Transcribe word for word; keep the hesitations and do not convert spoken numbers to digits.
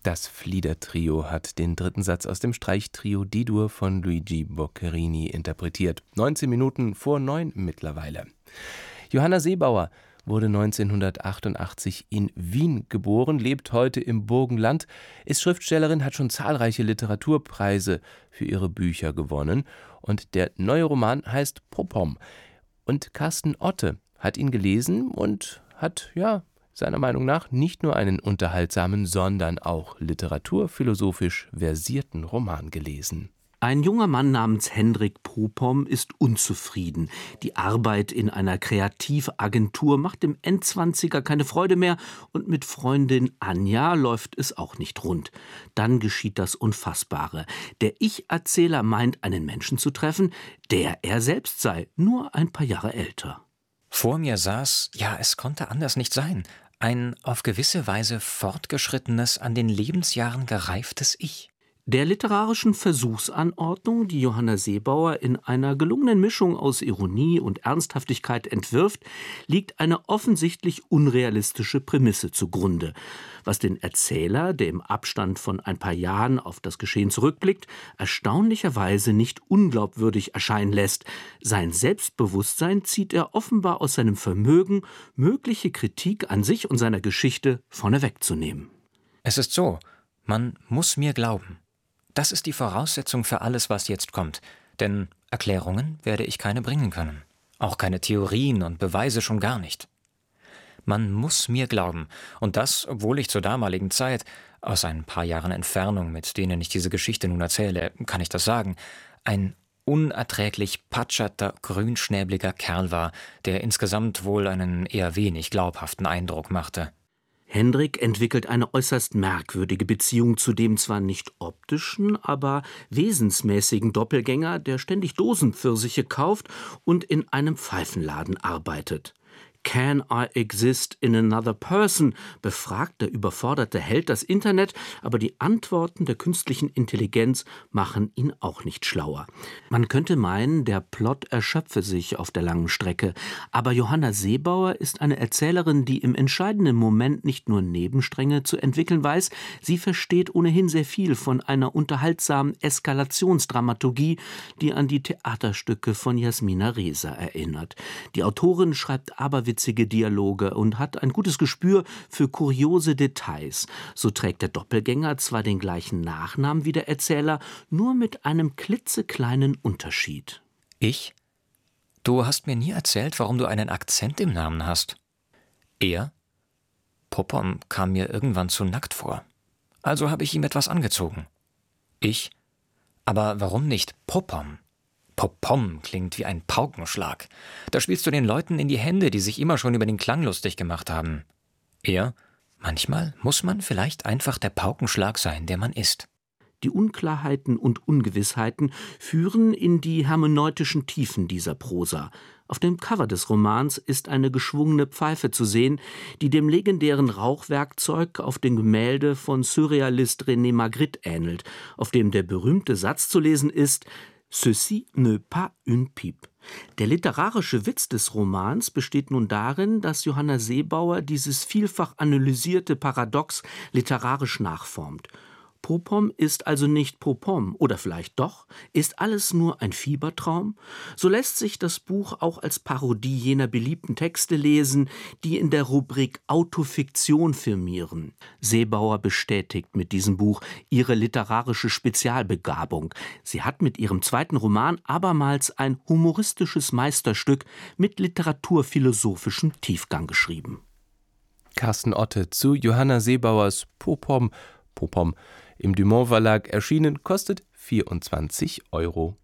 Das Flieder-Trio hat den dritten Satz aus dem Streichtrio D-Dur von Luigi Boccherini interpretiert. neunzehn Minuten vor neun mittlerweile. Johanna Seebauer wurde neunzehnhundertachtundachtzig in Wien geboren, lebt heute im Burgenland, ist Schriftstellerin, hat schon zahlreiche Literaturpreise für ihre Bücher gewonnen. Und der neue Roman heißt Popom. Und Carsten Otte hat ihn gelesen und hat, ja, seiner Meinung nach nicht nur einen unterhaltsamen, sondern auch literaturphilosophisch versierten Roman gelesen. Ein junger Mann namens Hendrik Popom ist unzufrieden. Die Arbeit in einer Kreativagentur macht dem Endzwanziger keine Freude mehr und mit Freundin Anja läuft es auch nicht rund. Dann geschieht das Unfassbare. Der Ich-Erzähler meint, einen Menschen zu treffen, der er selbst sei, nur ein paar Jahre älter. Vor mir saß, ja, es konnte anders nicht sein, ein auf gewisse Weise fortgeschrittenes, an den Lebensjahren gereiftes Ich. Der literarischen Versuchsanordnung, die Johanna Seebauer in einer gelungenen Mischung aus Ironie und Ernsthaftigkeit entwirft, liegt eine offensichtlich unrealistische Prämisse zugrunde, was den Erzähler, der im Abstand von ein paar Jahren auf das Geschehen zurückblickt, erstaunlicherweise nicht unglaubwürdig erscheinen lässt. Sein Selbstbewusstsein zieht er offenbar aus seinem Vermögen, mögliche Kritik an sich und seiner Geschichte vornewegzunehmen. Es ist so, man muss mir glauben. Das ist die Voraussetzung für alles, was jetzt kommt. Denn Erklärungen werde ich keine bringen können. Auch keine Theorien und Beweise schon gar nicht. Man muss mir glauben. Und das, obwohl ich zur damaligen Zeit, aus ein paar Jahren Entfernung, mit denen ich diese Geschichte nun erzähle, kann ich das sagen, ein unerträglich patscherter, grünschnäbliger Kerl war, der insgesamt wohl einen eher wenig glaubhaften Eindruck machte. Hendrik entwickelt eine äußerst merkwürdige Beziehung zu dem zwar nicht optischen, aber wesensmäßigen Doppelgänger, der ständig Dosenpfirsiche kauft und in einem Pfeifenladen arbeitet. Can I exist in another person? Befragt der überforderte Held das Internet, aber die Antworten der künstlichen Intelligenz machen ihn auch nicht schlauer. Man könnte meinen, der Plot erschöpfe sich auf der langen Strecke, aber Johanna Seebauer ist eine Erzählerin, die im entscheidenden Moment nicht nur Nebenstränge zu entwickeln weiß, sie versteht ohnehin sehr viel von einer unterhaltsamen Eskalationsdramaturgie, die an die Theaterstücke von Jasmina Reza erinnert. Die Autorin schreibt aber witzige Dialoge und hat ein gutes Gespür für kuriose Details. So trägt der Doppelgänger zwar den gleichen Nachnamen wie der Erzähler, nur mit einem klitzekleinen Unterschied. Ich? Du hast mir nie erzählt, warum du einen Akzent im Namen hast. Er? Popom kam mir irgendwann zu nackt vor. Also habe ich ihm etwas angezogen. Ich? Aber warum nicht Popom? Popom klingt wie ein Paukenschlag. Da spielst du den Leuten in die Hände, die sich immer schon über den Klang lustig gemacht haben. Er? Manchmal muss man vielleicht einfach der Paukenschlag sein, der man ist. Die Unklarheiten und Ungewissheiten führen in die hermeneutischen Tiefen dieser Prosa. Auf dem Cover des Romans ist eine geschwungene Pfeife zu sehen, die dem legendären Rauchwerkzeug auf dem Gemälde von Surrealist René Magritte ähnelt, auf dem der berühmte Satz zu lesen ist: Ceci n'est pas une pipe. Der literarische Witz des Romans besteht nun darin, dass Johanna Seebauer dieses vielfach analysierte Paradox literarisch nachformt. Popom ist also nicht Popom, oder vielleicht doch? Ist alles nur ein Fiebertraum? So lässt sich das Buch auch als Parodie jener beliebten Texte lesen, die in der Rubrik Autofiktion firmieren. Seebauer bestätigt mit diesem Buch ihre literarische Spezialbegabung. Sie hat mit ihrem zweiten Roman abermals ein humoristisches Meisterstück mit literaturphilosophischem Tiefgang geschrieben. Carsten Otte zu Johanna Seebauers Popom. Popom im Dumont Verlag erschienen, kostet vierundzwanzig Euro.